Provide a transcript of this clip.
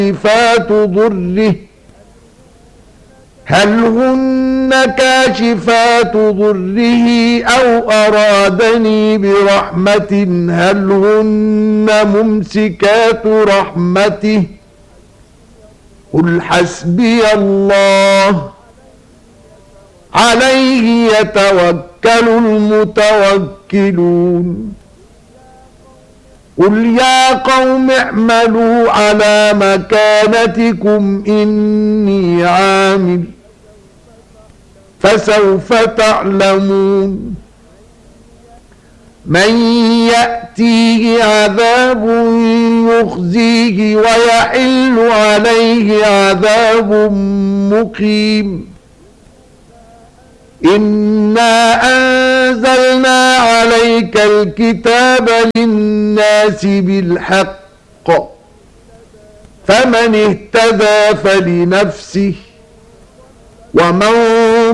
كاشفات ضره أو أرادني برحمة هل هن ممسكات رحمته قل حسبي الله عليه يتوكل المتوكلون قل يا قوم اعملوا على مكانتكم إني عامل فسوف تعلمون من يأتيه عذاب يخزيه ويحل عليه عذاب مقيم إنا أنزلنا عليك الكتاب للناس بالحق فمن اهتدى فلنفسه ومن